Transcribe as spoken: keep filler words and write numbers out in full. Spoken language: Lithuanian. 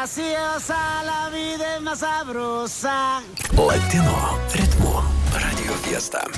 graciosa, la vida es más sabrosa. Latino ritmo Radio Fiesta.